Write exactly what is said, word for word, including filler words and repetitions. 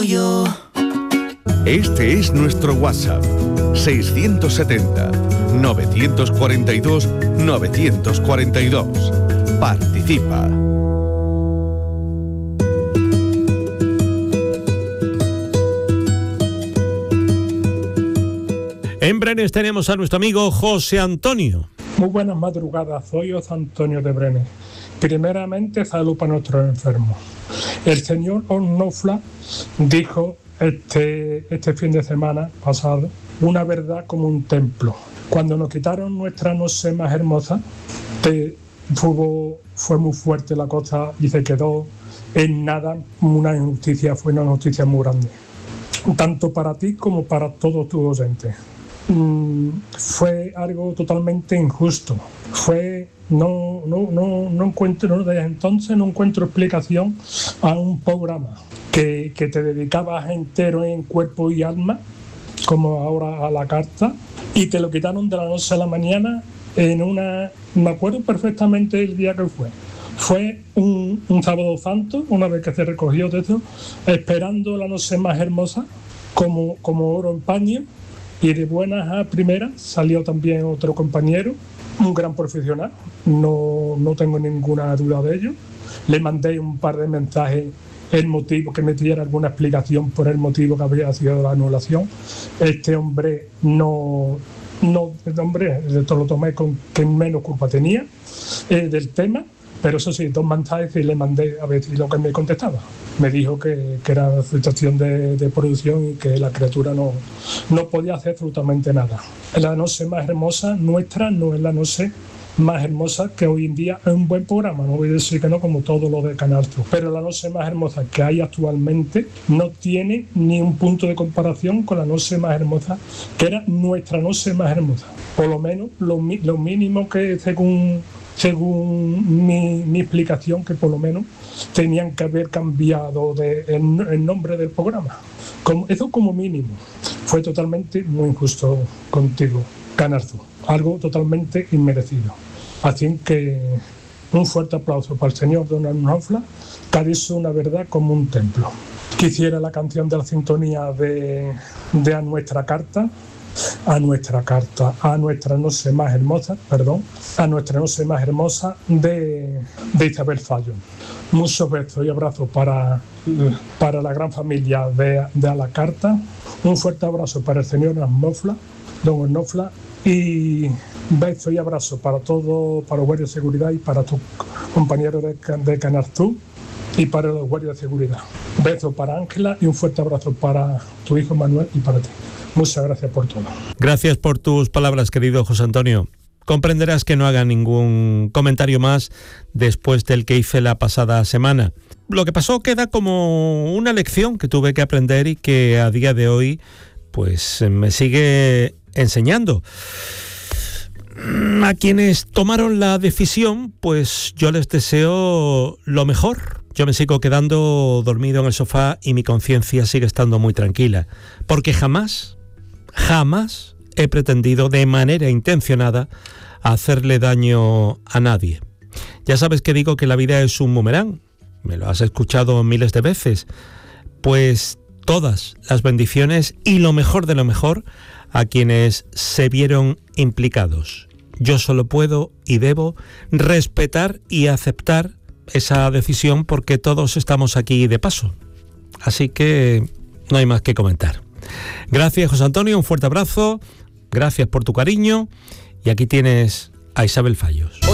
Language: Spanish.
yo. Este es nuestro WhatsApp, seiscientos setenta, novecientos cuarenta y dos, novecientos cuarenta y dos. Participa. En Brenes tenemos a nuestro amigo José Antonio. Muy buenas madrugadas, soy José Antonio de Brenes. Primeramente, salud para nuestros enfermos. El señor Onofla dijo este, este fin de semana pasado una verdad como un templo. Cuando nos quitaron nuestra noche más hermosa, te, fue, fue muy fuerte la cosa y se quedó en nada. Una injusticia, fue una noticia muy grande, tanto para ti como para todos tus oyentes. Mm, fue algo totalmente injusto. Fue no no no no encuentro no, desde entonces no encuentro explicación a un programa que, que te dedicabas entero en cuerpo y alma, como ahora a la carta, y te lo quitaron de la noche a la mañana en una, me acuerdo perfectamente el día que fue. Fue un, un sábado santo, una vez que se recogió de eso, esperando la noche más hermosa, como, como oro en paño. Y de buenas a primeras salió también otro compañero, un gran profesional, no, no tengo ninguna duda de ello. Le mandé un par de mensajes, el motivo, que me diera alguna explicación por el motivo que había sido la anulación. Este hombre no, no este hombre, esto lo tomé con que menos culpa tenía eh, del tema, pero eso sí, dos mensajes y le mandé a ver si lo que me contestaba. Me dijo que, que era situación de, de producción y que la criatura no, no podía hacer absolutamente nada. La noche más hermosa nuestra no es la noche más hermosa que hoy en día es un buen programa, no voy a decir que no, como todo lo de Canal Sur, pero la noche más hermosa que hay actualmente no tiene ni un punto de comparación con la noche más hermosa que era nuestra noche más hermosa. Por lo menos lo, lo mínimo que según según mi, mi explicación, que por lo menos tenían que haber cambiado de, el, el nombre del programa. Como, eso como mínimo. Fue totalmente muy injusto contigo, Canal Sur. Algo totalmente inmerecido. Así que un fuerte aplauso para el señor Don Onofla, que ha dicho una verdad como un templo. Quisiera la canción de la sintonía de, de A Nuestra Carta, a nuestra carta, a nuestra noche más hermosa, perdón, a nuestra noche más hermosa de, de Isabel Fallo. Muchos besos y abrazos para, para la gran familia de, de A la Carta. Un fuerte abrazo para el señor Onofla, don Onofla, y besos y abrazos para todos, para los guardias de seguridad y para tus compañeros de, de Canal Sur y para los guardias de seguridad. Besos para Ángela y un fuerte abrazo para tu hijo Manuel y para ti. Muchas gracias por todo. Gracias por tus palabras, querido José Antonio. Comprenderás que no haga ningún comentario más después del que hice la pasada semana. Lo que pasó queda como una lección que tuve que aprender y que a día de hoy pues me sigue enseñando. A quienes tomaron la decisión, pues yo les deseo lo mejor. Yo me sigo quedando dormido en el sofá y mi conciencia sigue estando muy tranquila, porque jamás, jamás he pretendido de manera intencionada hacerle daño a nadie. Ya sabes que digo que la vida es un boomerang, me lo has escuchado miles de veces, pues todas las bendiciones y lo mejor de lo mejor a quienes se vieron implicados. Yo solo puedo y debo respetar y aceptar esa decisión porque todos estamos aquí de paso. Así que no hay más que comentar. Gracias, José Antonio, un fuerte abrazo, gracias por tu cariño y aquí tienes a Isabel Fallos.